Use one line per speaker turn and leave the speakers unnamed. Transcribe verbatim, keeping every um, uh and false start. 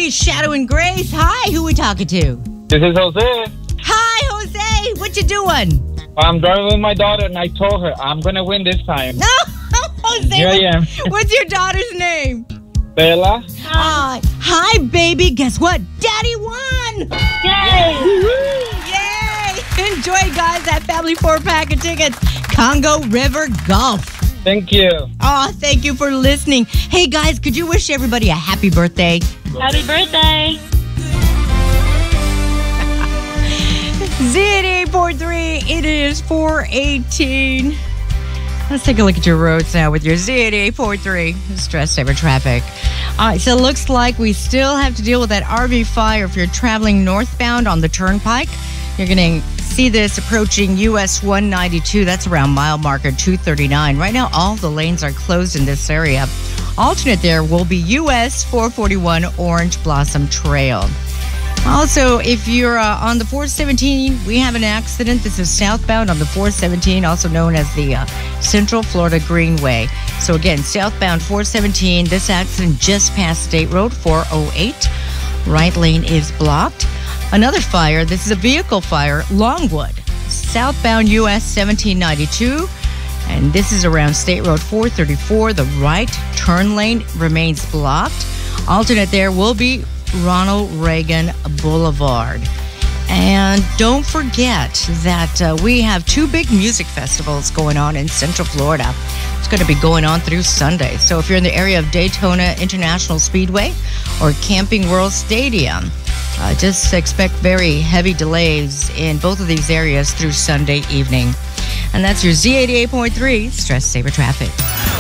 three, Shadow and Grace. Hi, who we talking to?
This is Jose.
Hi, Jose. What you doing?
I'm driving with my daughter, and I told her I'm gonna win this time.
No, Jose.
Here I am.
What's your daughter's name?
Bella.
Hi. Uh, hi, baby. Guess what? Daddy won.
Yay!
Yay! Enjoy, guys. That family four pack of tickets. Congo River Golf.
Thank you.
Oh, thank you for listening. Hey, guys, could you wish everybody a happy birthday?
Happy birthday!
Z eight four three, it is four eighteen. Let's take a look at your roads now with your Z eight four three stress saver traffic. All right, so it looks like we still have to deal with that R V fire if you're traveling northbound on the Turnpike. You're going to see this approaching U S one ninety-two. That's around mile marker two thirty-nine. Right now, all the lanes are closed in this area. Alternate there will be U S four forty-one Orange Blossom Trail. Also, if you're uh, on the four seventeen, we have an accident. This is southbound on the four seventeen, also known as the uh, Central Florida Greenway. So again, southbound four seventeen, this accident just past State Road four oh eight. Right lane is blocked. Another fire, this is a vehicle fire, Longwood, southbound U S seventeen ninety-two. And this is around State Road four thirty-four. The right turn lane remains blocked. Alternate there will be Ronald Reagan Boulevard. And don't forget that uh, we have two big music festivals going on in Central Florida. It's going to be going on through Sunday. So if you're in the area of Daytona International Speedway or Camping World Stadium, uh, just expect very heavy delays in both of these areas through Sunday evening. And that's your Z eighty-eight point three Stress Saver Traffic.